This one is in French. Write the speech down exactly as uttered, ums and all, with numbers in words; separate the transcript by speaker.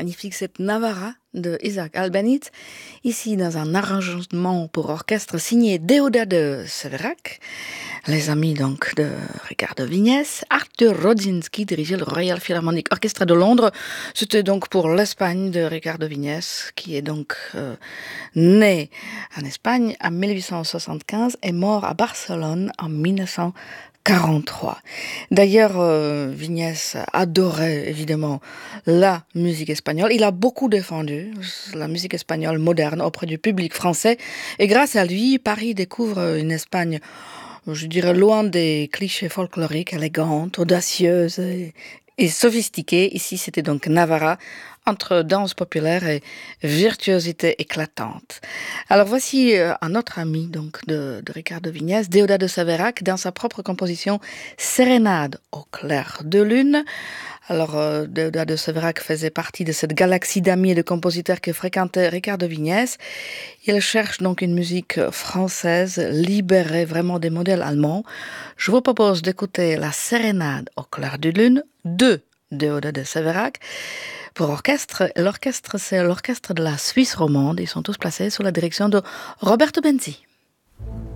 Speaker 1: magnifique, c'est Navarra de Isaac Albéniz, ici dans un arrangement pour orchestre signé Deodat de Séverac, les amis donc de Ricardo Vignès. Arthur Rodzinski dirigeait le Royal Philharmonic Orchestra de Londres. C'était donc pour l'Espagne de Ricardo Vignès, qui est donc euh, né en Espagne en mille huit cent soixante-quinze et mort à Barcelone en mille neuf cent quarante-trois. D'ailleurs, euh, Vignès adorait évidemment la musique espagnole. Il a beaucoup défendu la musique espagnole moderne auprès du public français. Et grâce à lui, Paris découvre une Espagne, je dirais, loin des clichés folkloriques, élégante, audacieuse et, et sophistiquée. Ici, c'était donc Navarra, entre danse populaire et virtuosité éclatante. Alors voici euh, un autre ami donc de, de Ricardo Vignès, Deodat de Séverac, dans sa propre composition Sérénade au clair de lune. Alors euh, Deodat de Séverac faisait partie de cette galaxie d'amis et de compositeurs que fréquentait Ricardo Vignès. Il cherche donc une musique française libérée vraiment des modèles allemands. Je vous propose d'écouter la Sérénade au clair de lune de Deodat de Séverac. Pour orchestre, l'orchestre, c'est l'orchestre de la Suisse romande. Ils sont tous placés sous la direction de Roberto Benzi.